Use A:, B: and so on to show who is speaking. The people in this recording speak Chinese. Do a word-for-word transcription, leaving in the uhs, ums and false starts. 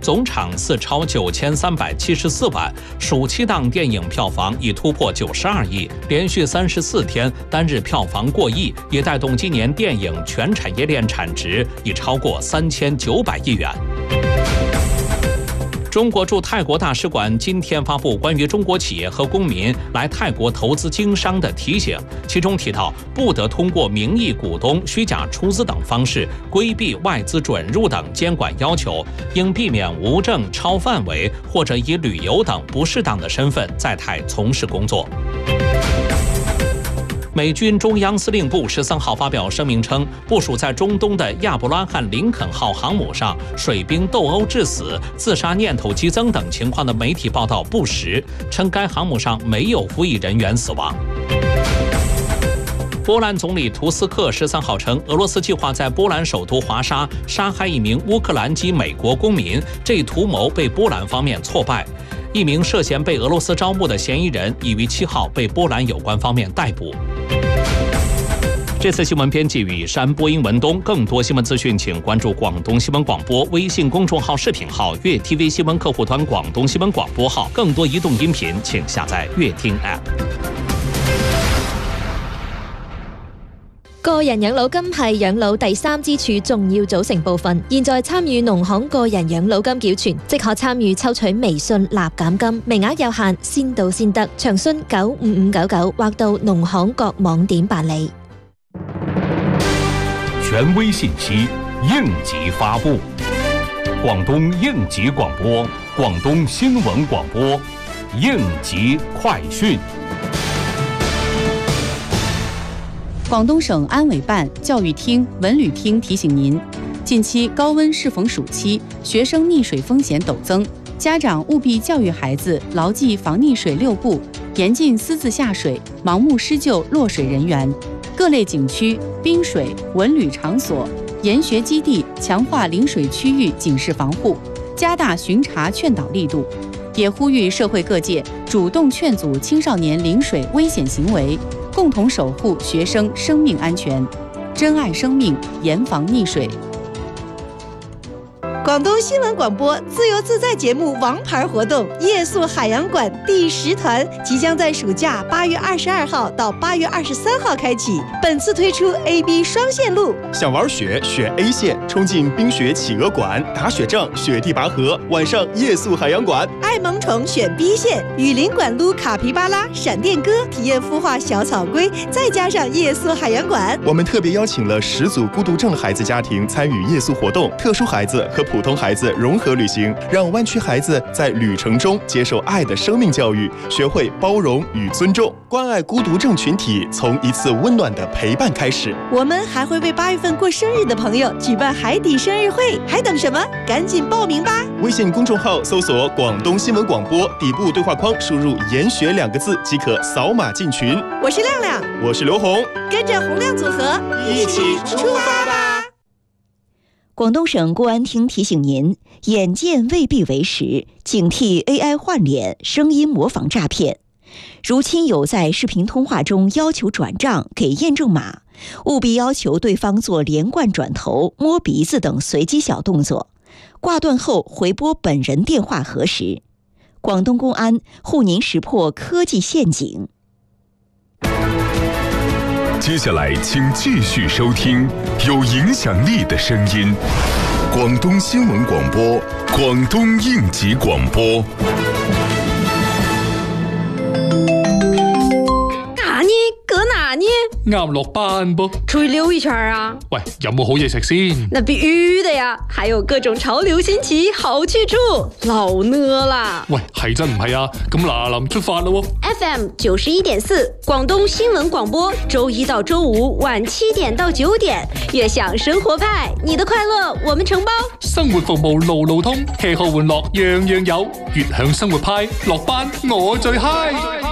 A: 总场次超九千三百七十四万，暑期档电影票房已突破九十二亿，连续三十四天单日票房过亿，也带动今年电影全产业链产值已超过三千九百亿元。中国驻泰国大使馆今天发布关于中国企业和公民来泰国投资经商的提醒，其中提到不得通过名义股东、虚假出资等方式规避外资准入等监管要求，应避免无证、超范围或者以旅游等不适当的身份在泰从事工作。美军中央司令部十三号发表声明称，部署在中东的亚伯拉罕·林肯号航母上水兵斗殴致死、自杀念头激增等情况的媒体报道不实，称该航母上没有服役人员死亡。波兰总理图斯克十三号称，俄罗斯计划在波兰首都华沙杀害一名乌克兰籍美国公民，这一图谋被波兰方面挫败。一名涉嫌被俄罗斯招募的嫌疑人已于七号被波兰有关方面逮捕。这次新闻编辑雨山，播音文东。更多新闻资讯，请关注广东新闻广播微信公众号、视频号、粤 T V 新闻客户端、广东新聞廣播號。更多移動音頻，請下載粵聽 App。
B: 個人養老金係養老第三支柱重要組成部分。現在參與農行個人養老金繳存，即可參與抽取微信立減金，名額有限，先到先得。詳詢九五五九九或到農行各網點辦理。
C: 權威信息，應急發布。廣東應急廣播，廣東新聞廣播，應急快訊。
D: 廣東省安委辦、教育廳、文旅廳提醒您，近期高温適逢暑期，學生溺水風險陡增，家長務必教育孩子牢記防溺水六步，嚴禁私自下水，盲目施救落水人員。各類景區、冰水、文旅場所、研學基地強化臨水區域警示防護，加大巡查勸導力度，也呼籲社會各界主動勸阻青少年臨水危險行為，共同守護學生生命安全，珍愛生命，嚴防溺水。
E: 廣東新聞廣播自由自在節目王牌活動夜宿海洋館第十團即將在暑假八月二十二號到八月二十三號開啟，本次推出 A、B 雙線路。
F: 想玩雪選 A 線，衝進冰雪企鵝館，打雪仗雪地拔河，晚上夜宿海洋館。
E: 愛萌寵選 B 線，雨林館擼卡皮巴拉、閃電哥，體驗孵化小草龜，再加上夜宿海洋館。
F: 我們特別邀請了十組孤獨症孩子家庭參與夜宿活動，特殊孩子和普通孩子融合旅行，讓灣區孩子在旅程中接受愛的生命教育，學會包容與尊重，關愛孤獨症群體，從一次溫暖的陪伴開始。
E: 我們還會為八月份過生日的朋友舉辦海底生日會，還等什麼？趕緊報名吧！
F: 微信公眾號搜索廣東新聞廣播，底部對話框輸入研學兩個字即可掃碼進群。
E: 我是亮亮，
F: 我是劉紅，
E: 跟着洪亮組合一起出發吧！
G: 廣東省公安廳提醒您，眼見未必為實，警惕 A I 換臉、聲音模仿詐騙。如親友在視頻通話中要求轉賬、給驗證碼，務必要求對方做連貫轉頭、摸鼻子等隨機小動作。掛斷後回撥本人電話核實。廣東公安護您識破科技陷阱。
H: 接下來請繼續收聽有影響力的聲音，廣東新聞廣播，廣東應急廣播。
I: 哪呢？搁哪呢？
J: 啱落班噃，
I: 出去溜一圈啊！
J: 喂，有冇好嘢食先？
I: 那必須的呀，還有各種潮流新奇好去處，老餓啦！
J: 喂，係真唔係啊？咁嗱臨出發咯
I: ！F M 九十一點四，廣東新聞廣播，周一到周五晚七點到九點，悅享生活派，你的快樂我們承包。
J: 生活服務路路通，吃喝玩樂樣樣有，悅享生活派，落班我最嗨。